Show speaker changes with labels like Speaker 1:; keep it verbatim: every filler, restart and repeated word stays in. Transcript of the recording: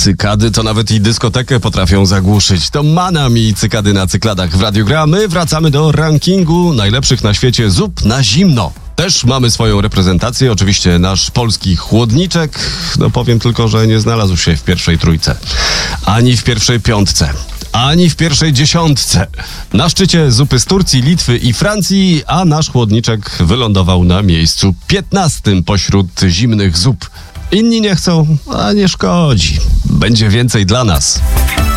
Speaker 1: Cykady to nawet i dyskotekę potrafią zagłuszyć. To Manam i Cykady na cykladach w Radiu Gra. My wracamy do rankingu najlepszych na świecie zup na zimno. Też mamy swoją reprezentację, oczywiście nasz polski chłodniczek. No powiem tylko, że nie znalazł się w pierwszej trójce, ani w pierwszej piątce, ani w pierwszej dziesiątce. Na szczycie zupy z Turcji, Litwy i Francji, a nasz chłodniczek wylądował na miejscu piętnastym pośród zimnych zup. Inni nie chcą, a nie szkodzi. Będzie więcej dla nas.